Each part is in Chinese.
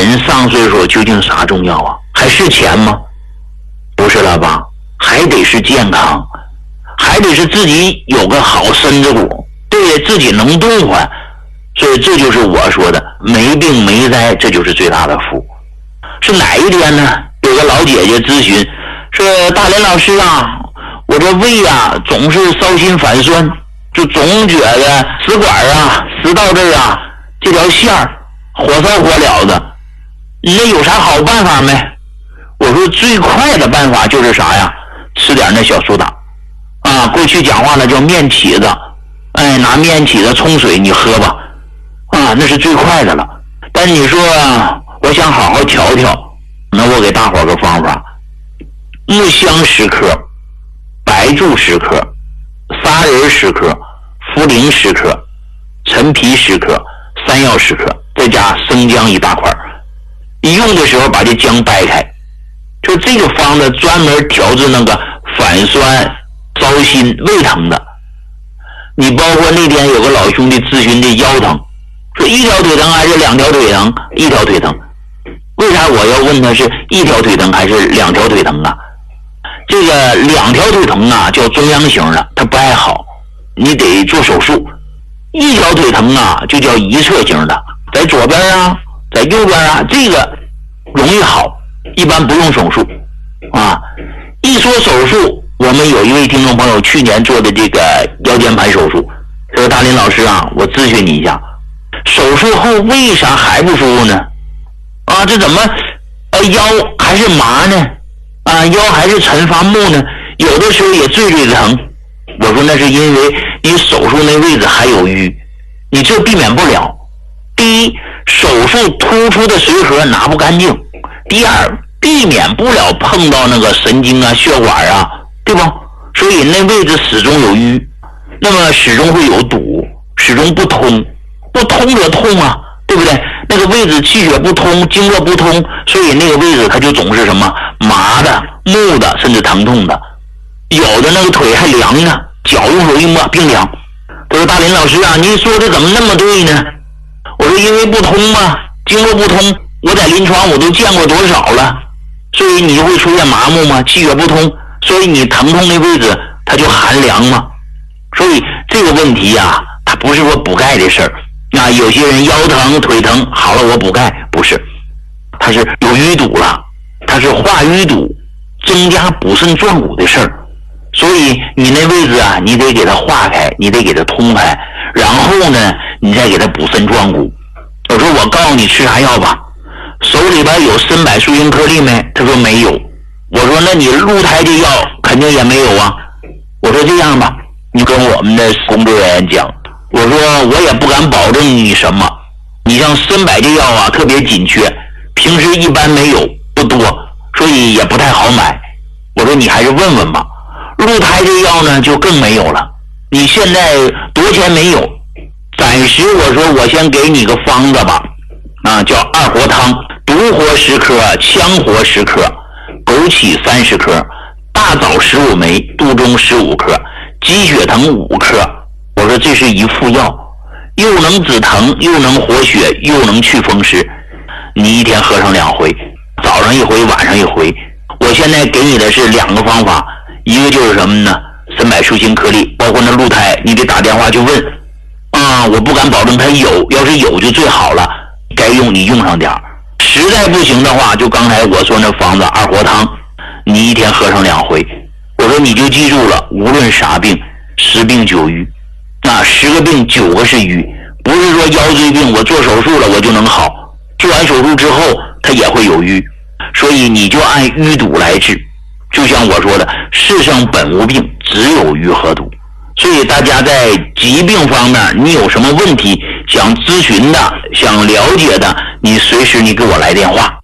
人上岁数究竟啥重要啊？还是钱吗？不是了吧？还得是健康，还得是自己有个好身子骨，对自己能动换。所以这就是我说的，没病没灾，这就是最大的福。是哪一天呢？有个老姐姐咨询说，大林老师啊，我这胃啊总是烧心反酸，就总觉得食管啊食道这儿啊这条线儿火烧火燎的，那有啥好办法没？我说最快的办法就是啥呀？吃点那小苏打啊，过去讲话呢叫面起子，拿面起子冲水你喝吧，啊，那是最快的了。但你说我想好好调调，那我给大伙个方法：木香10克，白术10克，砂仁10克，茯苓10克，陈皮10克，山药10克，再加生姜1大块。用的时候把这姜掰开，就这个方子专门调治那个反酸、烧心、胃疼的。你包括那天有个老兄弟咨询这腰疼，说一条腿疼还是2条腿疼？一条腿疼。为啥我要问他是一条腿疼还是2条腿疼啊？这个2条腿疼啊叫中央型的，它不爱好，你得做手术。一条腿疼啊就叫一侧型的，在左边啊，在右边啊，这个容易好，一般不用手术啊。一说手术，我们有一位听众朋友去年做的这个腰间盘手术，说大林老师啊，我咨询你一下，手术后为啥还不舒服呢？啊，这怎么腰还是麻呢？啊，腰还是沉发木呢？有的时候也坠疼。我说那是因为你手术那位置还有瘀，你这避免不了。第一，手术突出的髓核拿不干净；第二，避免不了碰到那个神经啊、血管啊，对吧？所以那位置始终有瘀，那么始终会有堵，始终不通，不通则痛啊，对不对？那个位置气血不通，经络不通，所以那个位置它就总是什么麻的、木的，甚至疼痛的。有的那个腿还凉呢，脚用手一摸冰凉。他说大林老师啊，您说的怎么那么对呢？我说因为不通嘛，经络不通，我在临床我都见过多少了，所以你就会出现麻木嘛，气血不通，所以你疼痛的位置它就寒凉嘛。所以这个问题啊，它不是说补钙的事儿。那有些人腰疼腿疼好了我补钙，不是，它是有淤堵了，它是化淤堵增加补肾壮骨的事儿。所以你那位置啊，你得给它化开，你得给它通开，然后呢你再给它补肾壮骨。我说我告诉你吃啥药吧，手里边有参柏树形颗粒没？他说没有。我说那你鹿胎这药肯定也没有啊。我说这样吧，你跟我们的工作人员讲，我说我也不敢保证你什么，你像参柏这药啊特别紧缺，平时一般没有，不多，所以也不太好买。我说你还是问问吧。鹿胎这药呢就更没有了，你现在多钱没有，暂时我说我先给你个方子吧，啊，叫二活汤，独活10克，羌活10克，枸杞30克，大枣15枚，杜仲15克，鸡血藤5克。我说这是一副药，又能止疼，又能活血，又能去风湿，你一天喝上2回，早上一回，晚上一回。我现在给你的是2个方法，一个就是什么呢？参柏树形颗粒，包括那鹿胎，你得打电话去问啊，我不敢保证它有，要是有就最好了，该用你用上点儿。实在不行的话，就刚才我说那方子二活汤，你一天喝上2回。我说你就记住了，无论啥病，10病9瘀，那10个病9个是瘀，不是说腰椎病我做手术了我就能好，做完手术之后它也会有瘀，所以你就按淤堵来治。就像我说的，世上本无病，只有瘀和堵。所以大家在疾病方面，你有什么问题想咨询的，想了解的，你随时你给我来电话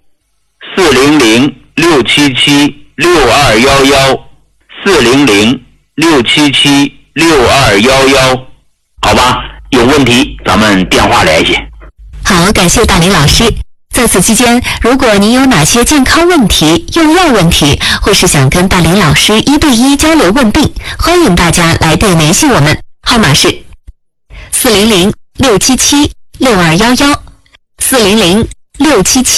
，400-677-6211，400-677-6211，好吧，有问题咱们电话联系。 好，感谢大林老师。在此期间，如果您有哪些健康问题、用药问题，或是想跟大林老师1对1交流问病，欢迎大家来电联系我们，号码是400-677-6211，400-677